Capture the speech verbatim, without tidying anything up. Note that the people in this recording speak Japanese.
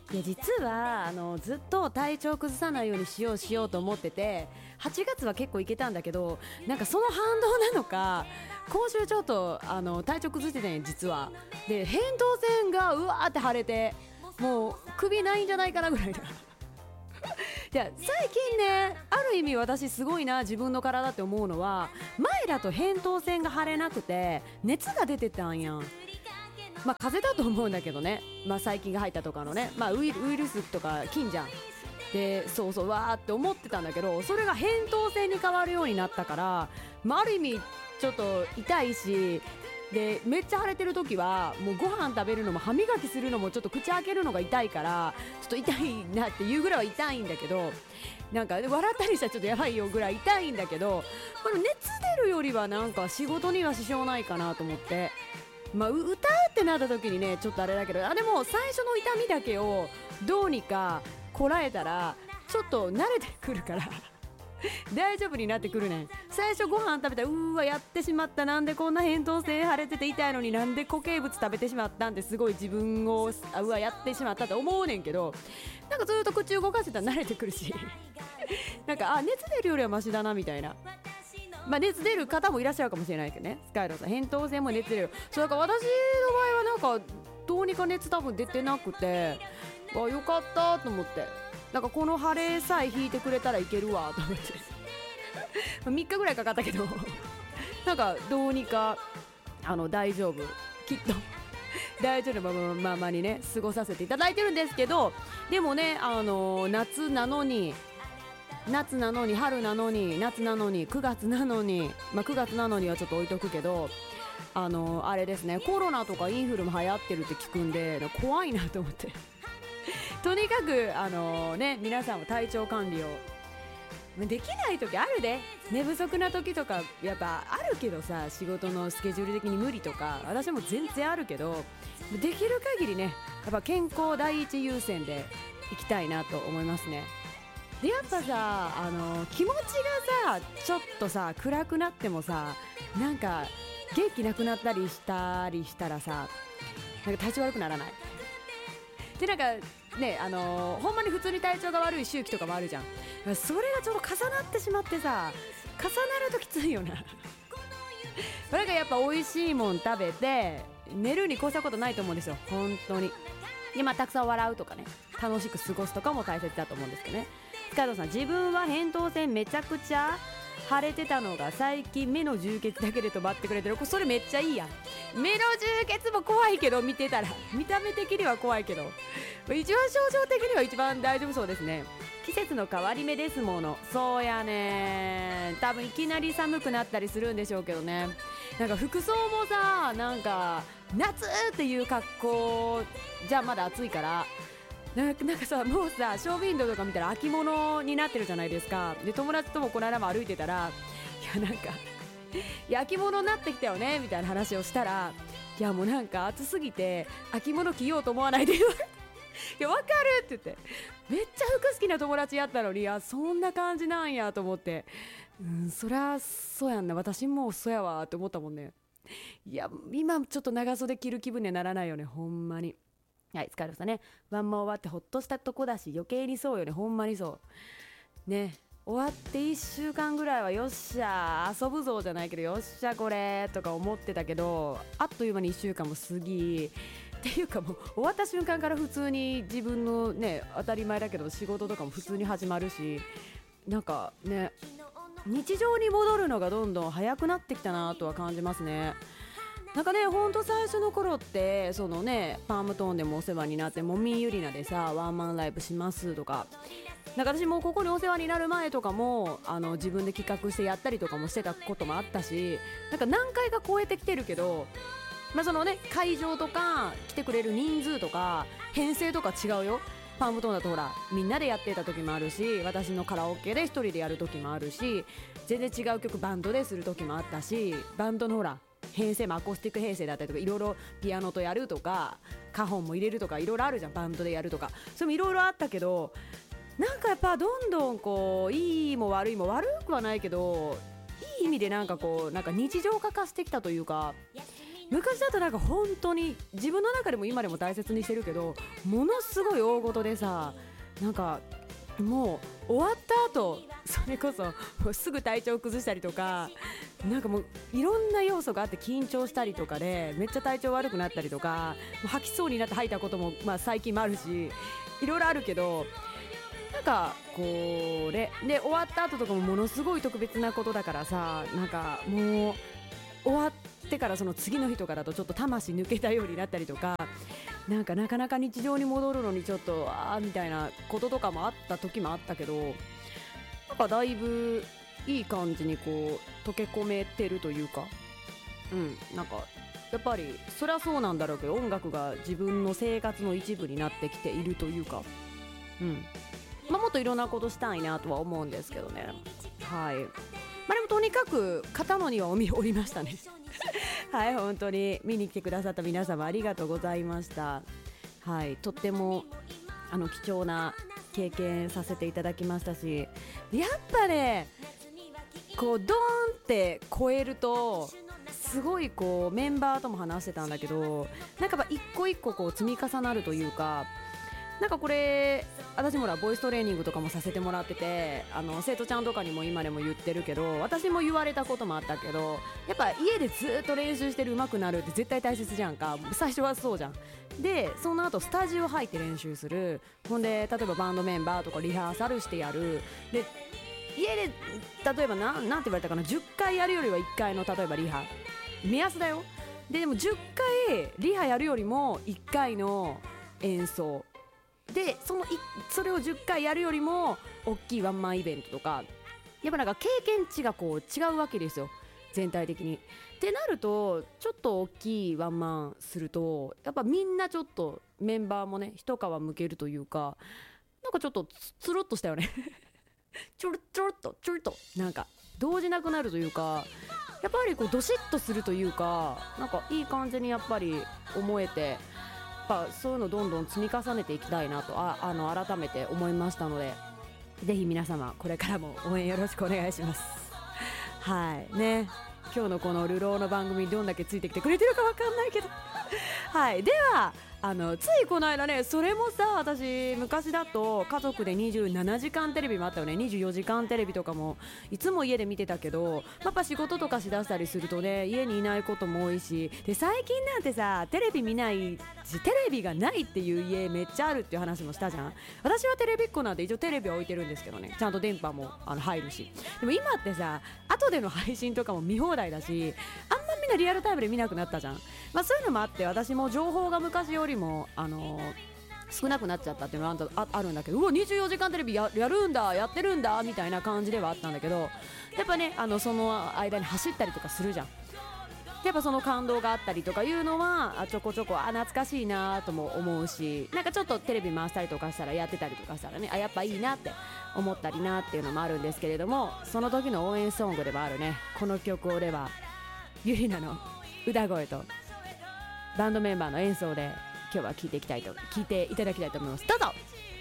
いや実はあのずっと体調崩さないようにしようしようと思ってて、はちがつは結構いけたんだけど、なんかその反動なのか今週ちょっとあの体調崩してたんや実は。で扁桃腺がうわーって腫れて、もう首ないんじゃないかなぐらいだいや最近ね、ある意味私すごいな自分の体って思うのは、前だと扁桃腺が腫れなくて熱が出てたんやん。まあ風邪だと思うんだけどね、まあ細菌が入ったとかのね、まあウイル、ウイルスとか菌じゃん。でそうそうわーって思ってたんだけど、それが扁桃腺に変わるようになったから、まあ、ある意味ちょっと痛いし、でめっちゃ腫れてる時はもうご飯食べるのも歯磨きするのもちょっと口開けるのが痛いから、ちょっと痛いなっていうぐらいは痛いんだけど、なんか笑ったりしたらちょっとやばいよぐらい痛いんだけど、この熱出るよりはなんか仕事には支障ないかなと思って、まあ、歌ってなった時にねちょっとあれだけど、あでも最初の痛みだけをどうにかこらえたらちょっと慣れてくるから大丈夫になってくるねん。最初ご飯食べたらうーわやってしまった、なんでこんな扁桃腺腫れてて痛いのになんで固形物食べてしまったんってすごい自分をあうわやってしまったって思うねんけど、なんかずっと口動かしてたら慣れてくるしなんかあ熱出るよりはマシだなみたいな。まあ、熱出る方もいらっしゃるかもしれないけどね、スカイロさん扁桃腺も熱出る。そうだから私の場合はなんかどうにか熱多分出てなくて、あよかったと思って、なんかこの腫れさえ引いてくれたらいけるわと思ってみっかぐらいかかったけどなんかどうにかあの大丈夫、きっと大丈夫なままにね過ごさせていただいてるんですけど、でもねあの夏なのに夏なのに春なのに夏なのにくがつなのに、まあ、くがつなのにはちょっと置いとくけど、あのあれですね、コロナとかインフルも流行ってるって聞くんで怖いなと思ってとにかくあのね皆さんも体調管理をできない時あるで、寝不足な時とかやっぱあるけどさ、仕事のスケジュール的に無理とか私も全然あるけど、できる限りねやっぱ健康第一優先でいきたいなと思いますね。でやっぱさあの気持ちがさちょっとさ暗くなってもさ、なんか元気なくなったりしたりしたらさ、なんか体調悪くならないで、なんかねあのー、ほんまに普通に体調が悪い周期とかもあるじゃん。それがちょうど重なってしまってさ、重なるときついよななんかやっぱ美味しいもん食べて寝るに越したことないと思うんですよ本当に。でまあたくさん笑うとかね、楽しく過ごすとかも大切だと思うんですけどね。塚藤さん、自分は扁桃腺めちゃくちゃ腫れてたのが最近目の充血だけで止まってくれてる。それめっちゃいいやん。目の充血も怖いけど見てたら見た目的には怖いけど一番症状的には一番大丈夫そうですね。季節の変わり目ですもの。そうやね、多分いきなり寒くなったりするんでしょうけどね。なんか服装もさ、なんか夏っていう格好じゃまだ暑いからなんか、なんかさもうさショーウィンドウとか見たら秋物になってるじゃないですか。で友達ともこの間も歩いてたら、いやなんかいや秋物になってきたよねみたいな話をしたら、いやもうなんか暑すぎて秋物着ようと思わないで言われていやわかるって言って、めっちゃ服好きな友達やったのに、いやそんな感じなんやと思って、うんそりゃそうやんな、私もそうやわって思ったもんね。いや今ちょっと長袖着る気分にはならないよねほんまに。はい、疲れましたね。ワンマン終わってほっとしたとこだし余計にそうよね、ほんまにそうね。終わっていっしゅうかんぐらいはよっしゃ遊ぶぞじゃないけどよっしゃこれとか思ってたけど、あっという間にいっしゅうかんも過ぎっていうかもう終わった瞬間から普通に自分のね当たり前だけど仕事とかも普通に始まるし、なんかね日常に戻るのがどんどん早くなってきたなとは感じますね。なんかねほんと最初の頃ってそのねパームトーンでもお世話になって、もみゆりなでさワンマンライブしますとか、なんか私もここにお世話になる前とかもあの自分で企画してやったりとかもしてたこともあったし、なんか何回か超えてきてるけど、まあそのね会場とか来てくれる人数とか編成とか違うよ。パームトーンだとほらみんなでやってた時もあるし、私のカラオケで一人でやる時もあるし、全然違う曲バンドでする時もあったし、バンドのほら編成もアコースティック編成だったりとかいろいろピアノとやるとかカホンも入れるとかいろいろあるじゃん、バンドでやるとかそれもいろいろあったけど、なんかやっぱどんどんこういいも悪いも悪くはないけどいい意味でなんかこうなんか日常化化してきたというか、 昔だとなんか本当に自分の中でも今でも大切にしてるけど、ものすごい大事でさ、なんかもう終わった後それこそもうすぐ体調崩したりとか、なんかもういろんな要素があって緊張したりとかでめっちゃ体調悪くなったりとか、もう吐きそうになって吐いたこともまあ最近もあるし、いろいろあるけど、なんかこれで終わった後とかもものすごい特別なことだからさ、なんかもう終わってからその次の日とかだとちょっと魂抜けたようになったりとか、なんかなかなか日常に戻るのにちょっとあーみたいなこととかもあった時もあったけど、なんかだいぶいい感じにこう溶け込めてるというか、うんなんかやっぱりそりゃそうなんだろうけど、音楽が自分の生活の一部になってきているというか、うんまあ、もっといろんなことしたいなとは思うんですけどね。はい、まあ、でもとにかく片野にはお見おりましたねはい、本当に見に来てくださった皆様ありがとうございました。はい、とってもあの貴重な経験させていただきましたし、やっぱねこうドーンって超えるとすごいこうメンバーとも話してたんだけど、なんかやっぱ一個一個こう積み重なるというか、なんかこれ私もらボイストレーニングとかもさせてもらってて、あの生徒ちゃんとかにも今でも言ってるけど、私も言われたこともあったけど、やっぱ家でずっと練習してる上手くなるって絶対大切じゃんか。最初はそうじゃん。でその後スタジオ入って練習する、ほんで例えばバンドメンバーとかリハーサルしてやる、で家で例えばななんて言われたかな、じゅっかいやるよりはいっかいの例えばリハ目安だよ。ででもじゅっかいリハやるよりもいっかいの演奏で、そのいそれをじゅっかいやるよりも大きいワンマンイベントとか、やっぱなんか経験値がこう違うわけですよ全体的に。ってなるとちょっと大きいワンマンするとやっぱみんなちょっとメンバーもね一皮むけるというか、なんかちょっとつつるっとしたよねちょろちょろっとちょろっとなんか動じなくなるというか、やっぱりこうドシッとするというか、なんかいい感じにやっぱり思えて、やっぱそういうのどんどん積み重ねていきたいなとああの改めて思いましたので、ぜひ皆様これからも応援よろしくお願いしますはいね、今日のこの流浪の番組にどんだけついてきてくれてるかわかんないけどはいではあのついこの間ね、それもさ私昔だと家族でにじゅうななじかんテレビもあったよね。にじゅうよじかんテレビとかもいつも家で見てたけど、やっぱ仕事とかしだしたりするとね家にいないことも多いし、で最近なんてさテレビ見ないしテレビがないっていう家めっちゃあるっていう話もしたじゃん。私はテレビっ子なんで一応テレビは置いてるんですけどね、ちゃんと電波もあの入るし。でも今ってさ後での配信とかも見放題だし、あんまみんなリアルタイムで見なくなったじゃん。まあ、そういうのもあって私も情報が昔よりも、あのー、少なくなっちゃったっていうのは あ, あるんだけど、うわにじゅうよじかんテレビ や, やるんだやってるんだみたいな感じではあったんだけど、やっぱねあのその間に走ったりとかするじゃん。やっぱその感動があったりとかいうのはあちょこちょこあ懐かしいなとも思うし、なんかちょっとテレビ回したりとかしたらやってたりとかしたらね、あやっぱいいなって思ったりなっていうのもあるんですけれども、その時の応援ソングでもあるねこの曲をではゆりなの歌声とバンドメンバーの演奏で今日は聴いていきたいと聴いていただきたいと思います。どうぞ。